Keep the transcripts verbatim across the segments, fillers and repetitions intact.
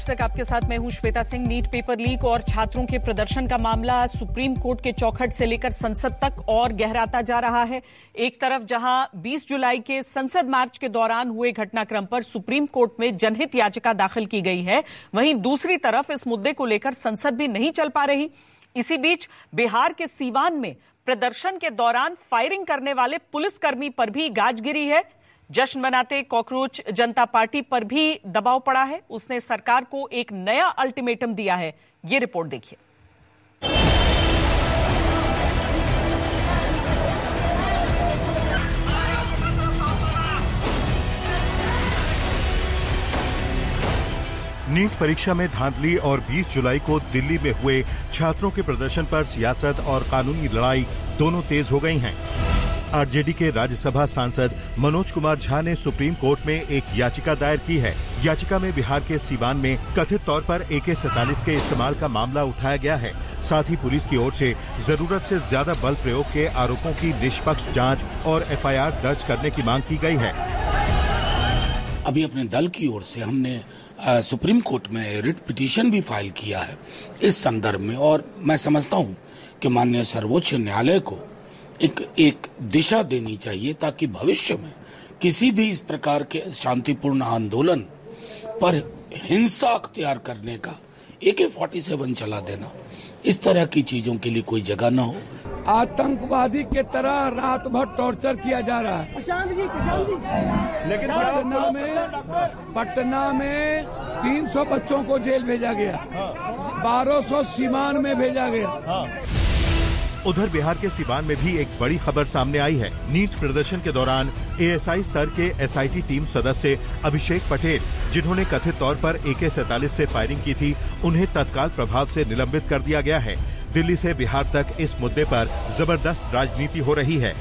तक आपके साथ मैं हूं Shweta Singh. NEET paper leak और छात्रों के प्रदर्शन का मामला सुप्रीम कोर्ट के चौखट से लेकर संसद तक और गहराता जा रहा है। एक तरफ जहां बीस जुलाई के संसद मार्च के दौरान हुए घटनाक्रम पर सुप्रीम कोर्ट में जनहित याचिका दाखिल की गई है, वहीं दूसरी तरफ इस मुद्दे को लेकर संसद भी नहीं चल पा रही। इसी बीच बिहार के सीवान में प्रदर्शन के दौरान फायरिंग करने वाले पुलिसकर्मी पर भी गाज गिरी है। जश्न मनाते कॉकरोच जनता पार्टी पर भी दबाव पड़ा है। उसने सरकार को एक नया अल्टीमेटम दिया है। ये रिपोर्ट देखिए। नीट परीक्षा में धांधली और बीस जुलाई को दिल्ली में हुए छात्रों के प्रदर्शन पर सियासत और कानूनी लड़ाई दोनों तेज हो गई हैं। आरजेडी के राज्यसभा सांसद मनोज कुमार झा ने सुप्रीम कोर्ट में एक याचिका दायर की है। याचिका में बिहार के सीवान में कथित तौर पर ए के सैंतालीस के इस्तेमाल का मामला उठाया गया है। साथ ही पुलिस की ओर से जरूरत से ज्यादा बल प्रयोग के आरोपों की निष्पक्ष जांच और एफ आई आर दर्ज करने की मांग की गई है। अभी अपने दल की ओर से हमने आ, सुप्रीम कोर्ट में रिट पिटीशन भी फाइल किया है इस संदर्भ में, और मैं समझता हूं कि माननीय सर्वोच्च न्यायालय को एक एक दिशा देनी चाहिए ताकि भविष्य में किसी भी इस प्रकार के शांतिपूर्ण आंदोलन पर हिंसा अख्तियार करने का ए के सैंतालीस चला देना, इस तरह की चीजों के लिए कोई जगह न हो। आतंकवादी के तरह रात भर टॉर्चर किया जा रहा है। प्रशांत जी, प्रशांत जी। लेकिन पटना में पटना में तीन सौ बच्चों को जेल भेजा गया, बारह सौ सीवान में भेजा गया। उधर बिहार के सीवान में भी एक बड़ी खबर सामने आई है। नीट प्रदर्शन के दौरान ए एस आई स्तर के एस आई टी टीम सदस्य अभिषेक पटेल, जिन्होंने कथित तौर पर ए के सैंतालीस से फायरिंग की थी, उन्हें तत्काल प्रभाव से निलंबित कर दिया गया है। दिल्ली से बिहार तक इस मुद्दे पर जबरदस्त राजनीति हो रही है।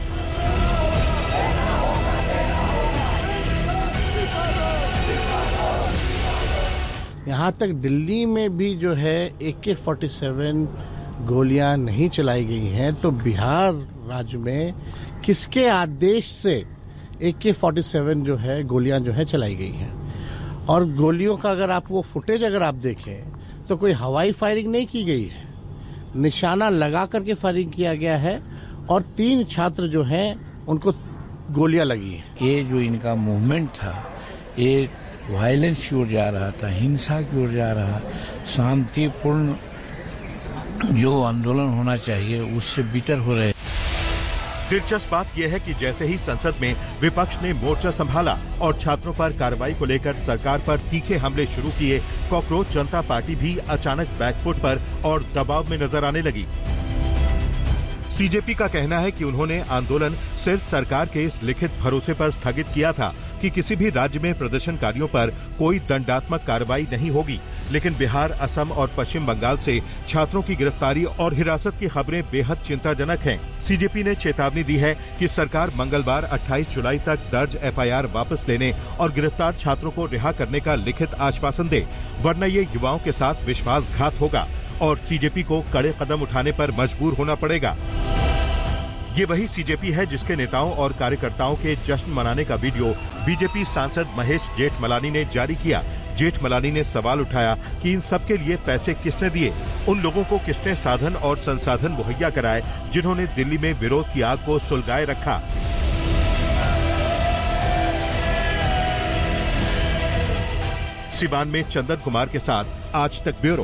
यहाँ तक दिल्ली में भी जो है ए के सैंतालीस गोलियां नहीं चलाई गई हैं, तो बिहार राज्य में किसके आदेश से ए के सैंतालीस जो है गोलियां जो है चलाई गई हैं? और गोलियों का अगर आप वो फुटेज अगर आप देखें तो कोई हवाई फायरिंग नहीं की गई है, निशाना लगा करके फायरिंग किया गया है और तीन छात्र जो हैं उनको गोलियां लगी हैं। ये जो इनका मूवमेंट था ये वायलेंस की ओर जा रहा था, हिंसा की ओर जा रहा, शांतिपूर्ण जो आंदोलन होना चाहिए उससे बितर हो रहे। दिलचस्प बात यह है कि जैसे ही संसद में विपक्ष ने मोर्चा संभाला और छात्रों पर कार्रवाई को लेकर सरकार पर तीखे हमले शुरू किए, कॉकरोच जनता पार्टी भी अचानक बैकफुट पर और दबाव में नजर आने लगी। सी जे पी का कहना है कि उन्होंने आंदोलन सिर्फ सरकार के इस लिखित भरोसे पर स्थगित किया था कि किसी भी राज्य में प्रदर्शनकारियों पर कोई दंडात्मक कार्रवाई नहीं होगी, लेकिन बिहार, असम और पश्चिम बंगाल से छात्रों की गिरफ्तारी और हिरासत की खबरें बेहद चिंताजनक हैं। सी जे पी ने चेतावनी दी है कि सरकार मंगलवार अट्ठाईस जुलाई तक दर्ज एफ आई आर वापस लेने और गिरफ्तार छात्रों को रिहा करने का लिखित आश्वासन दे, वरना ये युवाओं के साथ विश्वासघात होगा और सी जे पी को कड़े कदम उठाने पर मजबूर होना पड़ेगा। ये वही सी जे पी है जिसके नेताओं और कार्यकर्ताओं के जश्न मनाने का वीडियो बी जे पी सांसद महेश जेठमलानी ने जारी किया। जेठमलानी ने सवाल उठाया कि इन सब के लिए पैसे किसने दिए, उन लोगों को किसने साधन और संसाधन मुहैया कराए जिन्होंने दिल्ली में विरोध की आग को सुलगाए रखा। सीवान में चंदन कुमार के साथ आज तक ब्यूरो।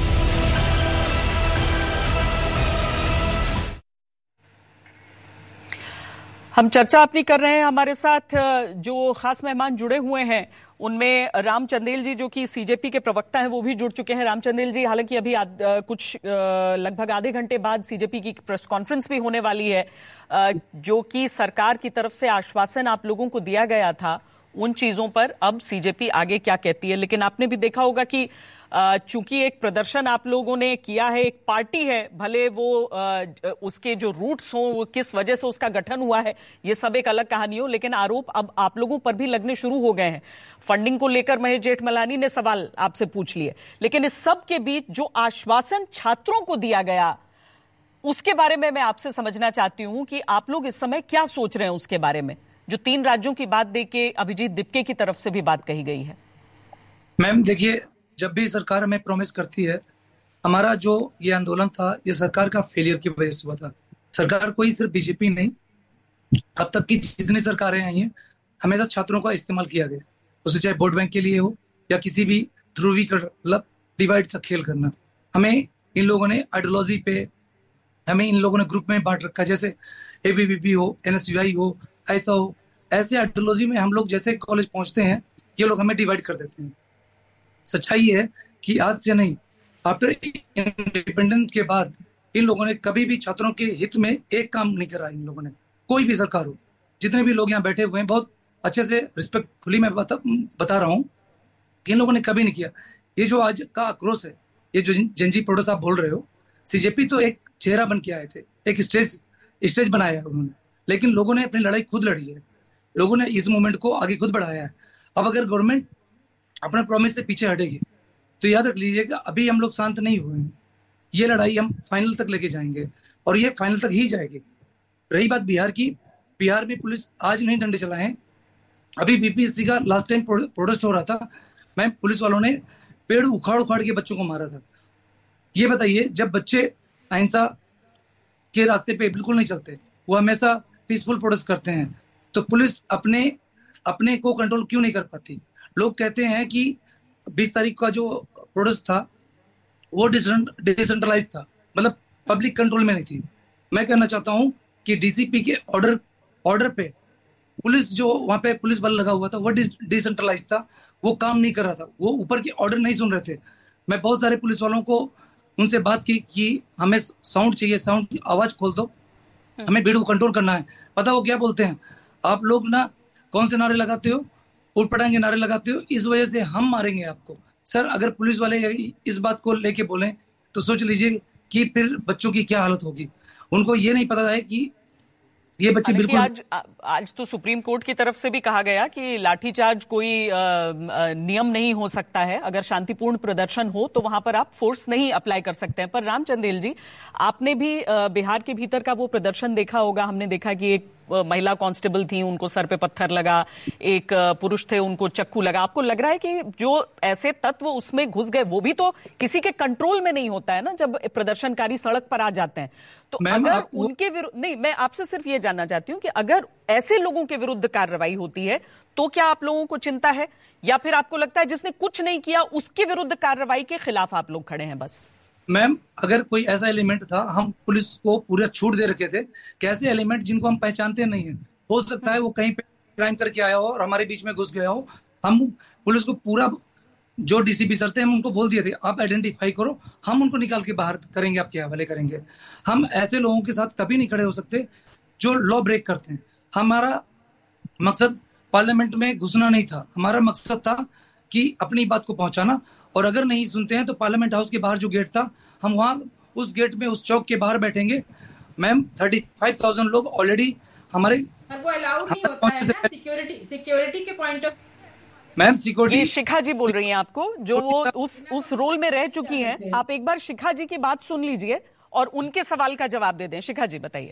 हम चर्चा अपनी कर रहे हैं। हमारे साथ जो खास मेहमान जुड़े हुए हैं उनमें राम चंदेल जी, जो कि सी जे पी के प्रवक्ता हैं, वो भी जुड़ चुके हैं। राम चंदेल जी, हालांकि अभी आ, कुछ आ, लगभग आधे घंटे बाद सी जे पी की प्रेस कॉन्फ्रेंस भी होने वाली है, आ, जो कि सरकार की तरफ से आश्वासन आप लोगों को दिया गया था, उन चीजों पर अब सी जे पी आगे क्या कहती है। लेकिन आपने भी देखा होगा कि चूंकि एक प्रदर्शन आप लोगों ने किया है, एक पार्टी है, भले वो उसके जो रूट्स हो, किस वजह से उसका गठन हुआ है, ये सब एक अलग कहानी हो, लेकिन आरोप अब आप लोगों पर भी लगने शुरू हो गए हैं। फंडिंग को लेकर महेश जेठमलानी ने सवाल आपसे पूछ लिए, लेकिन इस सब के बीच जो आश्वासन छात्रों को दिया गया उसके बारे में मैं आपसे समझना चाहती हूं कि आप लोग इस समय क्या सोच रहे हैं उसके बारे में, जो तीन राज्यों की बात देके अभिजीत दिपके की तरफ से भी बात कही गई है। मैम देखिए, जब भी सरकार हमें प्रॉमिस करती है, हमारा जो ये आंदोलन था ये सरकार का फेलियर की वजह से हुआ था। सरकार कोई सिर्फ बीजेपी नहीं, अब तक की जितनी सरकारें आई हैं हमेशा छात्रों का इस्तेमाल किया गया, उसे चाहे वोट बैंक के लिए हो या किसी भी ध्रुवीकरण मतलब डिवाइड का खेल करना। हमें इन लोगों ने आइडियोलॉजी पे, हमें इन लोगों ने ग्रुप में बांट रखा, जैसे एबीवीपी हो, एनएसयूआई हो, ऐसा हो। ऐसे आइडियोलॉजी में हम लोग जैसे कॉलेज पहुंचते हैं ये लोग हमें डिवाइड कर देते हैं। सच्चाई है कि आज से नहीं, आफ्टर इंडिपेंडेंस के बाद इन लोगों ने कभी भी छात्रों के हित में एक काम नहीं करा। इन लोगों ने, कोई भी सरकार हो, जितने भी लोग यहाँ बैठे हुए हैं, बहुत अच्छे से रिस्पेक्टफुली मैं बता, बता रहा हूँ, इन लोगों ने कभी नहीं किया। ये जो आज का आक्रोश है, ये जो जेनजी प्रोटेस्ट आप बोल रहे हो, सीजेपी तो एक चेहरा बन के आए थे, एक स्टेज स्टेज बनाया है उन्होंने, लेकिन लोगों ने अपनी लड़ाई खुद लड़ी है, लोगों ने इस मूवमेंट को आगे खुद बढ़ाया है। अब अगर गवर्नमेंट अपने प्रॉमिस से पीछे हटेगी तो याद रख लीजिएगा अभी हम लोग शांत नहीं हुए हैं, ये लड़ाई हम फाइनल तक लेके जाएंगे और ये फाइनल तक ही जाएगी। रही बात बिहार की, बिहार में पुलिस आज नहीं डंडे चलाए, अभी बीपीएससी का लास्ट टाइम प्रोटेस्ट हो रहा था, मैम पुलिस वालों ने पेड़ उखाड़ उखाड़ के बच्चों को मारा था। ये बताइए, जब बच्चे अहिंसा के रास्ते पे बिल्कुल नहीं चलते, वो हमेशा पीसफुल प्रोटेस्ट करते हैं, तो पुलिस अपने अपने को कंट्रोल क्यों नहीं कर पाती? लोग कहते हैं कि बीस तारीख का जो प्रोटेस्ट था वो डिसेंट्रलाइज था, मतलब पब्लिक कंट्रोल में नहीं थी। मैं कहना चाहता हूं कि डीसीपी के ऑर्डर ऑर्डर पे पुलिस, जो वहां पे पुलिस बल लगा हुआ था, वो डिसेंट्रलाइज था, वो काम नहीं कर रहा था, वो ऊपर के ऑर्डर नहीं सुन रहे थे। मैं बहुत सारे पुलिस वालों को उनसे बात की कि हमें साउंड चाहिए, साउंड आवाज खोल दो, हमें भीड़ को कंट्रोल करना है। पता वो क्या बोलते हैं, आप लोग ना कौन से नारे लगाते हो, उठ पटांगे नारे लगाते हो, इस वजह से हम मारेंगे आपको। सर, अगर पुलिस वाले इस बात को लेके बोलें तो सोच लीजिए कि फिर बच्चों की क्या हालत होगी। उनको ये नहीं पता है कि ये बच्चे बिल्कुल आज आज तो सुप्रीम कोर्ट की तरफ से भी कहा गया कि लाठीचार्ज कोई आ, आ, नियम नहीं हो सकता है, अगर शांतिपूर्ण प्रदर्शन हो तो वहां पर आप फोर्स नहीं अप्लाई कर सकते हैं। पर राम चंदेल जी, आपने भी आ, बिहार के भीतर का वो प्रदर्शन देखा होगा। हमने देखा कि एक महिला कांस्टेबल थी, उनको सर पे पत्थर लगा, एक पुरुष थे, उनको चक्कू लगा। आपको लग रहा है कि जो ऐसे तत्व उसमें घुस गए, वो भी तो किसी के कंट्रोल में नहीं होता है ना, जब प्रदर्शनकारी सड़क पर आ जाते हैं तो अगर उनके विरुद्ध, नहीं, मैं आपसे सिर्फ ये जानना चाहती हूँ कि अगर ऐसे लोगों के विरुद्ध कार्रवाई होती है तो क्या आप लोगों को चिंता है, या फिर आपको लगता है जिसने कुछ नहीं किया उसके विरुद्ध कार्रवाई के खिलाफ आप लोग खड़े हैं बस? मैम, अगर कोई ऐसा एलिमेंट था, हम पुलिस को पूरा छूट दे रखे थे। कैसे एलिमेंट जिनको हम पहचानते नहीं है, हो सकता है वो कहीं पे क्राइम करके आया हो और हमारे बीच में घुस गया हो, हम पुलिस को पूरा, जो डीसीपी सर थे, हम उनको बोल दिए थे आप आइडेंटिफाई करो, हम उनको निकाल के बाहर करेंगे, आपके हवाले करेंगे। हम ऐसे लोगों के साथ कभी नहीं खड़े हो सकते जो लॉ ब्रेक करते हैं। हमारा मकसद पार्लियामेंट में घुसना नहीं था, हमारा मकसद था कि अपनी बात को पहुंचाना, और अगर नहीं सुनते हैं तो पार्लियामेंट हाउस के बाहर जो गेट था, हम वहां उस गेट में, उस चौक के बाहर बैठेंगे। मैम, थर्टी फाइव थाउजेंड लोग ऑलरेडी हमारे, वो अलाउड नहीं होता है ना, सिक्योरिटी सिक्योरिटी के पॉइंट ऑफ। मैम, सिक्योरिटी, ये शिखा जी बोल रही हैं आपको, जो वो उस उस रोल में रह चुकी हैं। आप एक बार शिखा जी की बात सुन लीजिए और उनके सवाल का जवाब दे दें। शिखा जी बताइए।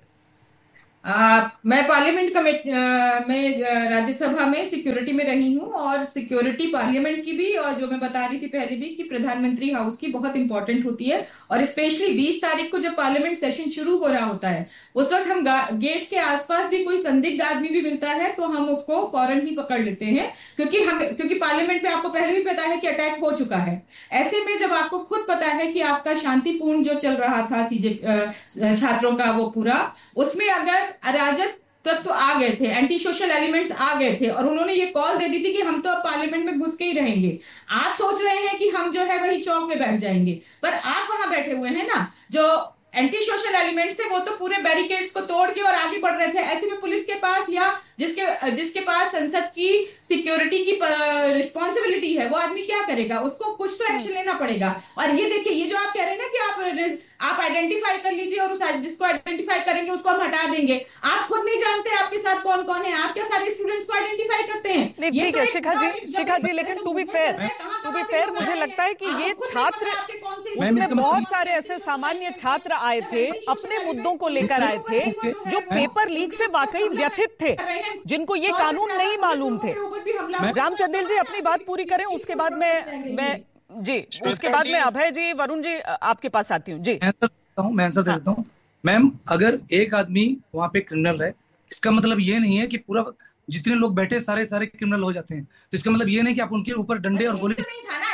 आ, मैं पार्लियामेंट कमेटी में, राज्यसभा में सिक्योरिटी में रही हूँ, और सिक्योरिटी पार्लियामेंट की भी, और जो मैं बता रही थी पहले भी कि प्रधानमंत्री हाउस की बहुत इंपॉर्टेंट होती है। और स्पेशली बीस तारीख को जब पार्लियामेंट सेशन शुरू हो रहा होता है, उस वक्त हम गेट के आसपास भी कोई संदिग्ध आदमी भी मिलता है तो हम उसको फौरन ही पकड़ लेते हैं, क्योंकि हम क्योंकि पार्लियामेंट में आपको पहले भी पता है कि अटैक हो चुका है। ऐसे में जब आपको खुद पता है कि आपका शांतिपूर्ण जो चल रहा था सीजे छात्रों का वो पूरा, उसमें अगर अराजक तत्व तो आ गए थे, एंटी सोशल एलिमेंट्स आ गए थे, और उन्होंने ये कॉल दे दी थी कि हम तो अब पार्लियामेंट में घुस के ही रहेंगे। आप सोच रहे हैं कि हम जो है वही चौक में बैठ जाएंगे, पर आप वहां बैठे हुए हैं ना, जो एंटी सोशल एलिमेंट्स थे वो तो पूरे बैरिकेड्स को तोड़ के और आगे बढ़ रहे थे। ऐसे में पुलिस के पास, या जिसके जिसके पास संसद की सिक्योरिटी की रिस्पॉन्सिबिलिटी है, वो आदमी क्या करेगा? उसको कुछ तो एक्शन लेना पड़ेगा। और ये देखिए, ये जो आप कह रहे हैं ना कि आप आप आइडेंटिफाई कर लीजिए और उस जिसको आइडेंटिफाई करेंगे उसको हम हटा देंगे, आप खुद नहीं जानते आपके साथ कौन कौन है, आप क्या सारे स्टूडेंट्स को आइडेंटिफाई करते हैं? नहीं, ठीक है शिखा जी, शिखा जी, लेकिन to be fair to be fair मुझे लगता है कि ये छात्र, उसमें बहुत सारे ऐसे सामान्य छात्र आए थे, अपने मुद्दों को लेकर आए थे, जो पेपर लीक से वाकई व्यथित थे, जिनको ये कानून नहीं मालूम थे। राम चंदेल जी अपनी बात पूरी करें, उसके बाद मैं मैं जी, उसके बाद में अभय जी, वरुण जी आपके पास आती हूँ। जी मैं आंसर मैं आंसर दे देता हूँ। मैम, अगर एक आदमी वहां पे क्रिमिनल है, इसका मतलब ये नहीं है कि पूरा जितने लोग बैठे सारे सारे क्रिमिनल हो जाते हैं। तो इसका मतलब ये नहीं कि आप उनके ऊपर डंडे और गोली।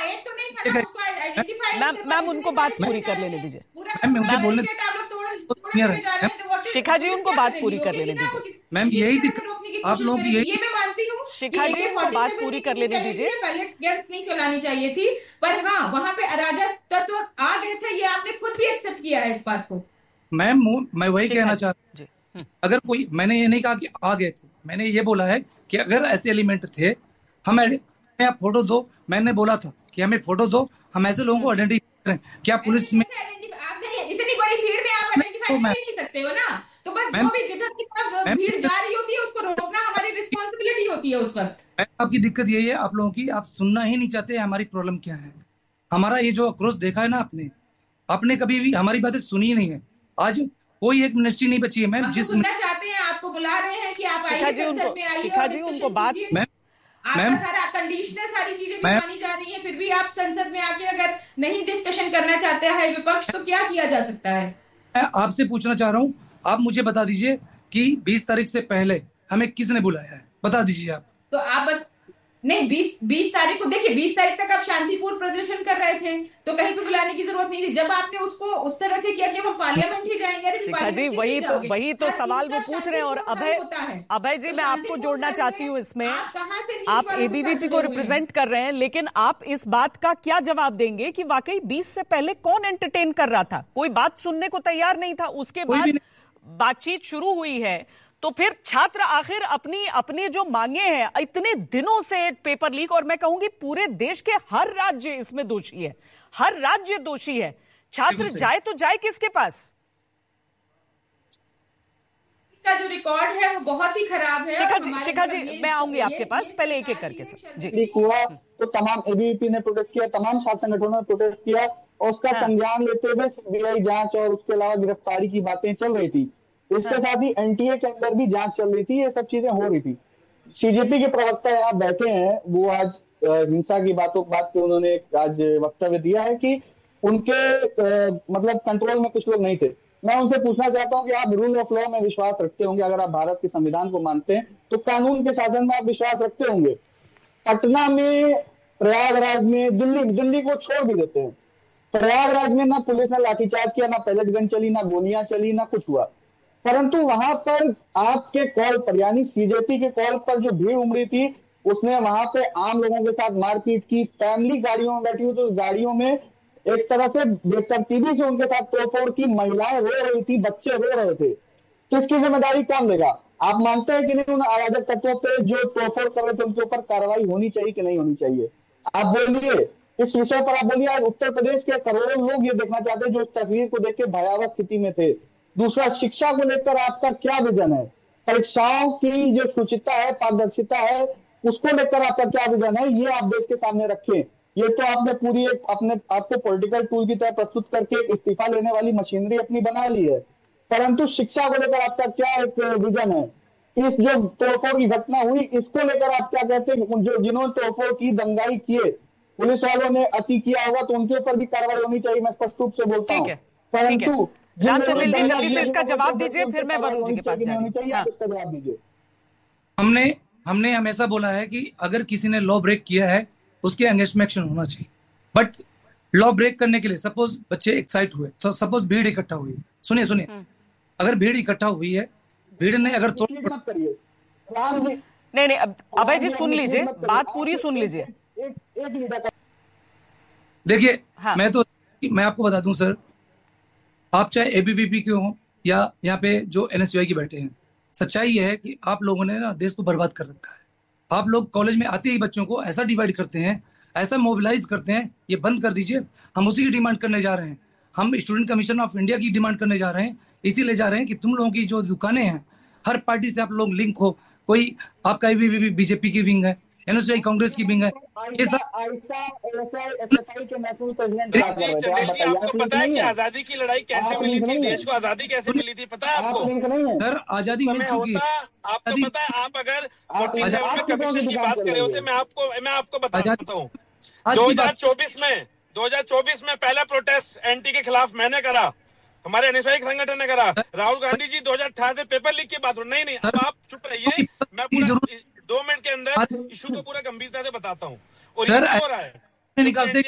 मैम मैम उनको बात पूरी कर लेने दीजिए। मैम मुझे बोलने, शिखा जी उनको बात पूरी कर लेने दीजिए। मैम यही दिक्कत आप लोगों की, यही मैं मानती हूँ शिखा जी उनको बात पूरी कर लेने दीजिए। पैलेट गन्स नहीं चलानी चाहिए थी, पर हाँ वहां पे अराजक तत्व आ गए थे, ये आपने खुद भी एक्सेप्ट किया है इस बात को। मैम मैं वही कहना चाहता हूँ, अगर कोई, मैंने ये नहीं कहा कि आ गए थे, मैंने ये बोला है कि अगर ऐसे एलिमेंट थे, हम आप फोटो दो, मैंने बोला था कि हमें फोटो दो, हम ऐसे लोगों को आइडेंटिफाई करें। क्या पुलिस में इतनी बड़ी भीड़ में आप आइडेंटिफाई कर नहीं सकते हो ना, तो बस जो भी जिधर की तरफ भीड़ जा रही होती है उसको रोकना हमारी रिस्पॉन्सिबिलिटी होती है उस वक्त। आपकी दिक्कत यही है आप लोगों की, आप सुनना ही नहीं चाहते हमारी प्रॉब्लम क्या है। हमारा ये जो आक्रोश देखा है ना आपने, आपने कभी भी हमारी बातें सुनी ही नहीं है। आज कोई एक मिनिस्ट्री नहीं बची है मैम, जिस सुनना चाहते हैं आपको बुला रहे हैं कि आप आइए संसद में आइए। शिखा जी उनको बात, मैम आपका सारा कंडीशनल सारी चीजें भी मानी जा रही हैं, फिर भी आप संसद में आके अगर नहीं डिस्कशन करना चाहते हैं विपक्ष, तो क्या किया जा सकता है? मैं आपसे पूछना चाह रहा हूँ, आप मुझे बता दीजिए कि बीस तारीख से पहले हमें किसने बुलाया है, बता दीजिए आप। तो आप बत... नहीं, बीस बीस तारीख को देखिए, बीस तारीख तक आप शांतिपूर्ण प्रदर्शन कर रहे थे, तो कहीं पे बुलाने की जरूरत नहीं थी। जब आपने उसको उस तरह से किया कि वो पार्लियामेंट ही जाएंगे। शिखा जी वही तो वही तो सवाल वो पूछ रहे हैं। और अभय अभय जी, मैं आपको जोड़ना चाहती हूँ इसमें। आप एबीवीपी को रिप्रेजेंट कर रहे हैं, लेकिन आप इस बात का क्या जवाब देंगे कि वाकई बीस से पहले कौन एंटरटेन कर रहा था? कोई बात सुनने को तैयार नहीं था, उसके बाद बातचीत शुरू हुई है, तो फिर छात्र आखिर अपनी अपनी जो मांगे हैं इतने दिनों से पेपर लीक, और मैं कहूंगी पूरे देश के हर राज्य इसमें दोषी है, हर राज्य दोषी है। छात्र जाए तो जाए किसके पास? का जो रिकॉर्ड है वो बहुत ही खराब है। शिखा जी, शिखा जी मैं आऊंगी आपके पास, पहले एक एक करके सर जी। लीक हुआ तो तमाम एबीवीपी ने प्रोटेस्ट किया, तमाम छात्र संगठनों ने प्रोटेस्ट किया, और उसका संज्ञान लेते हुए सीबीआई जांच और उसके अलावा गिरफ्तारी की बातें चल रही थी। इसके साथ ही एनटीए के अंदर भी जांच चल रही थी, ये सब चीजें हो रही थी। सीजेपी के प्रवक्ता यहाँ बैठे हैं, वो आज हिंसा की बातों बात पे उन्होंने आज वक्तव्य दिया है कि उनके आ, मतलब कंट्रोल में कुछ लोग नहीं थे। मैं उनसे पूछना चाहता हूँ कि आप रूल ऑफ लॉ में विश्वास रखते होंगे? अगर आप भारत के संविधान को मानते हैं तो कानून के शासन में आप विश्वास रखते होंगे। पटना में, प्रयागराज में, दिल्ली दिल्ली को छोड़ भी देते हैं, प्रयागराज में ना पुलिस ने लाठीचार्ज किया, ना पैलेट गन चली, ना गोलियां चली, ना कुछ हुआ, परंतु वहां पर आपके कॉल पर, यानी सीजेपी के कॉल पर जो भीड़ उमड़ी थी, उसने वहां पे आम लोगों के साथ मारपीट की। फैमिली गाड़ियों में बैठी हुई, तो गाड़ियों में एक तरह से बेतरतीबी से उनके साथ तोड़फोड़ की। महिलाएं रो रही थी, बच्चे रो रहे थे। किसकी जिम्मेदारी कौन लेगा? आप मानते हैं कि नहीं उन अराजक तत्वों पे जो तोड़फोड़ कर रहे थे उनके ऊपर कार्रवाई होनी चाहिए कि नहीं होनी चाहिए? आप बोलिए, इस विषय पर आप बोलिए। आज उत्तर प्रदेश के करोड़ों लोग ये देखना चाहते हैं जो इस तस्वीर को देख के भयावह स्थिति में थे। दूसरा, शिक्षा को लेकर आपका क्या विजन है? परीक्षाओं की जो शुचिता है, पारदर्शिता है, उसको लेकर आपका क्या विजन है? ये आप देश के सामने रखें। ये तो आपने पूरी एक अपने आपको पॉलिटिकल टूल की तरह प्रस्तुत करके इस्तीफा लेने वाली मशीनरी अपनी बना ली है, परंतु शिक्षा को लेकर आपका क्या एक विजन है? इस जो तोड़फोड़ की घटना हुई, इसको लेकर आप क्या कहते हैं? जो जिन्होंने तोड़फोड़ की, दंगाई किए, पुलिस वालों ने अति किया होगा तो उनके ऊपर भी कार्रवाई होनी चाहिए, मैं स्पष्ट रूप से बोलता हूँ। परंतु रामचंद्र जी जल्दी से इसका जवाब दीजिए, फिर मैं वरुण जी के पास जाऊंगी। हाँ। इसका जवाब दीजिए। हमने हमने हमेशा बोला है कि अगर किसी ने लॉ ब्रेक किया है उसके अगेंस्ट में एक्शन होना चाहिए, बट लॉ ब्रेक करने के लिए सपोज बच्चे एक्साइट हुए, तो सपोज भीड़ इकट्ठा हुई, सुनिए सुनिए, अगर भीड़ इकट्ठा हुई है, भीड़ ने अगर तोड़ नहीं नहीं अभय जी सुन लीजिए, बात पूरी सुन लीजिए। देखिए हाँ। मैं तो मैं आपको बता दूं सर, आप चाहे एबीवीपी के हो या यहाँ पे जो एनएसयूआई के बैठे हैं, सच्चाई ये है कि आप लोगों ने ना देश को बर्बाद कर रखा है। आप लोग कॉलेज में आते ही बच्चों को ऐसा डिवाइड करते हैं, ऐसा मोबिलाइज करते हैं, ये बंद कर दीजिए। हम उसी की डिमांड करने जा रहे हैं, हम स्टूडेंट कमीशन ऑफ इंडिया की डिमांड करने जा रहे हैं, इसीलिए जा रहे हैं कि तुम लोगों की जो दुकानें हैं, हर पार्टी से आप लोग लिंक हो, कोई आपका एबीवीपी बीजेपी की विंग है, एनएसयूआई कांग्रेस की विंग है, ये सब आपको पता है कि आजादी की लड़ाई कैसे मिली थी, देश को आजादी कैसे मिली थी, पता है आपको? सर आजादी मिल चुकी है, आपको पता है? आप अगर सैंतालीस में कमीशन की बात कर रहे होते, मैं आपको मैं आपको बताता हूँ, दो हजार चौबीस में दो हजार चौबीस में पहला प्रोटेस्ट एनटी के खिलाफ मैंने करा, हमारे अनुयायी संगठन ने करा। राहुल गांधी जी दो हजार अठारह से पेपर लीक की बात, नहीं नहीं अब आप चुप रहिए, मैं पूरा दो मिनट के अंदर इशू को पूरा गंभीरता से बताता हूँ। और ये हो रहा है निकालते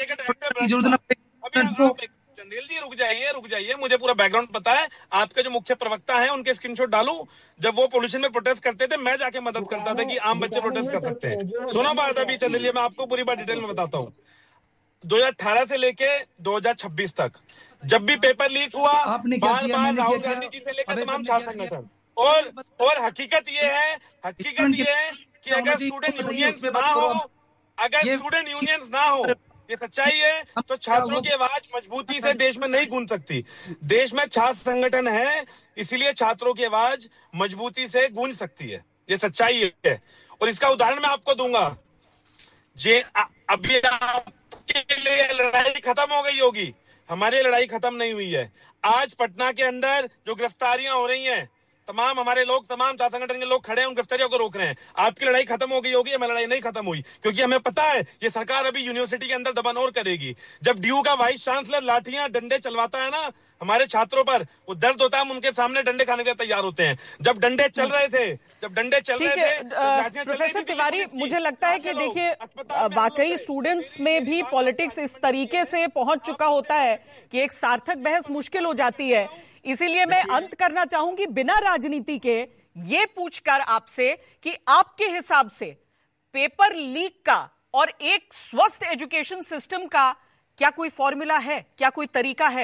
चंदेल जी, रुक जाइए रुक जाइए, मुझे पूरा बैकग्राउंड पता है। आपके जो मुख्य प्रवक्ता हैं उनके स्क्रीनशॉट डालूं, जब वो पोल्यूशन में प्रोटेस्ट करते थे मैं जाके मदद करता था कि आम बच्चे प्रोटेस्ट कर सकते हैं। सुनो बात अभी चंदेल जी, मैं आपको पूरी बात डिटेल में बताता हूँ। दो हजार अठारह से लेके दो हजार छब्बीस तक जब भी पेपर लीक हुआ, बार बार राहुल गांधी जी से लेकर तमाम छात्र संगठन, और और हकीकत ये है हकीकत ये है कि अगर स्टूडेंट यूनियंस ना हो अगर स्टूडेंट यूनियंस ना हो ये सच्चाई है, तो छात्रों की आवाज मजबूती से देश में नहीं गूंज सकती। देश में छात्र संगठन है, इसीलिए छात्रों की आवाज मजबूती से गूंज सकती है, ये सच्चाई है। और इसका उदाहरण मैं आपको दूंगा। जे अभी आपके लिए लड़ाई खत्म हो गई होगी, हमारी लड़ाई खत्म नहीं हुई है। आज पटना के अंदर जो गिरफ्तारियां हो रही हैं, तमाम हमारे लोग, तमाम छात्र संगठन के लोग खड़े हैं, उन गिरफ्तारियों को रोक रहे हैं। आपकी लड़ाई खत्म हो गई होगी, हमारी लड़ाई नहीं खत्म हुई, क्योंकि हमें पता है ये सरकार अभी यूनिवर्सिटी के अंदर दबन और करेगी। जब ड्यू का वाइस चांसलर लाठियां डंडे चलवाता है ना हमारे छात्रों पर, वो दर्द होता है, हम उनके सामने डंडे खाने के लिए तैयार होते हैं। जब डंडे चल रहे थे जब डंडे चल रहे थे प्रोफेसर तिवारी, मुझे लगता है कि देखिए वाकई स्टूडेंट्स में भी पॉलिटिक्स इस तरीके से पहुंच चुका होता है कि एक सार्थक बहस मुश्किल हो जाती है। इसीलिए मैं अंत करना चाहूंगी बिना राजनीति के, ये पूछकर आपसे कि आपके हिसाब से पेपर लीक का और एक स्वस्थ एजुकेशन सिस्टम का क्या कोई फॉर्मूला है, क्या कोई तरीका है?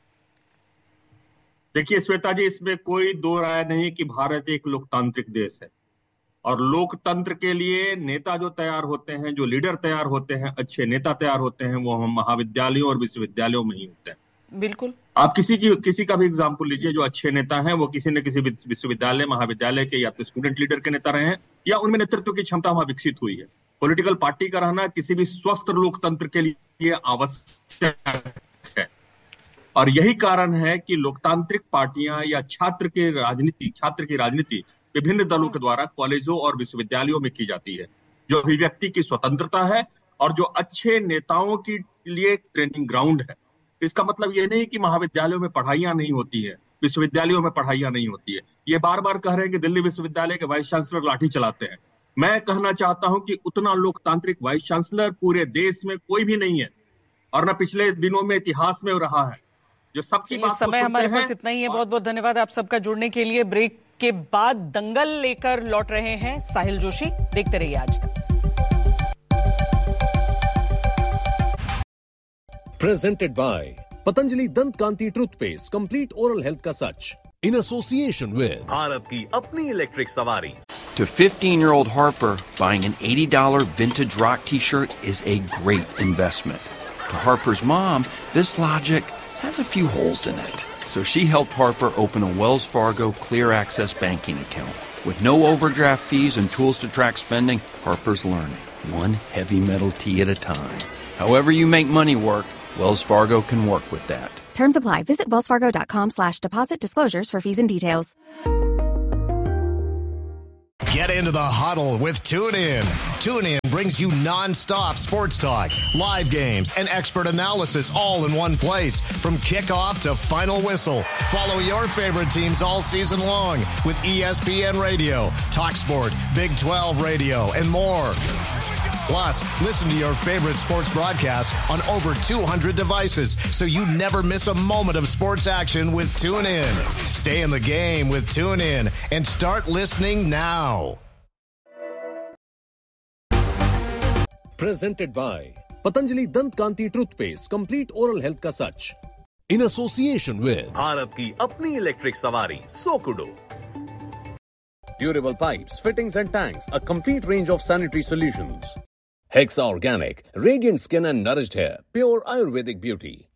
देखिए श्वेता जी, इसमें कोई दो राय नहीं कि भारत एक लोकतांत्रिक देश है, और लोकतंत्र के लिए नेता जो तैयार होते हैं, जो लीडर तैयार होते हैं, अच्छे नेता तैयार होते हैं, वो हम महाविद्यालयों और विश्वविद्यालयों में ही होते हैं। बिल्कुल। आप किसी की किसी का भी एग्जाम्पल लीजिए, जो अच्छे नेता हैं वो किसी न किसी विश्वविद्यालय महाविद्यालय के या तो स्टूडेंट लीडर के नेता रहे हैं, या उनमें नेतृत्व की क्षमता वहां विकसित हुई है। पॉलिटिकल पार्टी का रहना किसी भी स्वस्थ लोकतंत्र के लिए आवश्यक है, और यही कारण है कि लोकतांत्रिक पार्टियां या छात्र के राजनीति छात्र की राजनीति विभिन्न दलों के द्वारा कॉलेजों और विश्वविद्यालयों में की जाती है, जो अभिव्यक्ति की स्वतंत्रता है और जो अच्छे नेताओं के लिए ट्रेनिंग ग्राउंड है। इसका मतलब ये नहीं कि महाविद्यालयों में पढ़ाइयां नहीं होती है, विश्वविद्यालयों में पढ़ाइयां नहीं होती है। ये बार बार कह रहे हैं कि दिल्ली विश्वविद्यालय के वाइस चांसलर लाठी चलाते हैं। मैं कहना चाहता हूं कि उतना लोकतांत्रिक वाइस चांसलर पूरे देश में कोई भी नहीं है, और न पिछले दिनों में इतिहास में रहा है, जो सबकी बात समय हमारे पास इतना ही है। बहुत बहुत धन्यवाद आप सबका जुड़ने के लिए। ब्रेक के बाद दंगल लेकर लौट रहे हैं साहिल जोशी, देखते रहिए आज तक। Presented by Patanjali Dant Kanti Toothpaste, complete oral health ka sach. In association with Bharat की अपनी इलेक्ट्रिक सवारी। To fifteen-year-old Harper, buying an eighty dollars vintage rock t-shirt is a great investment. To Harper's mom, this logic has a few holes in it. So she helped Harper open a Wells Fargo Clear Access banking account. With no overdraft fees and tools to track spending, Harper's learning, one heavy metal tea at a time. However you make money work, Wells Fargo can work with that. Terms apply. Visit wellsfargo.com slash deposit disclosures for fees and details. Get into the huddle with TuneIn. TuneIn brings you non-stop sports talk, live games, and expert analysis all in one place. From kickoff to final whistle, follow your favorite teams all season long with E S P N Radio, TalkSport, Big twelve Radio, and more. Plus, listen to your favorite sports broadcasts on over two hundred devices, so you never miss a moment of sports action with TuneIn. Stay in the game with TuneIn and start listening now. Presented by Patanjali Dant Kanti Toothpaste, complete oral health ka sach. In association with Bharat की अपनी electric सवारी सोकुडो। Durable pipes, fittings and tanks, a complete range of sanitary solutions. Hexa Organic, radiant skin and nourished hair, pure Ayurvedic beauty.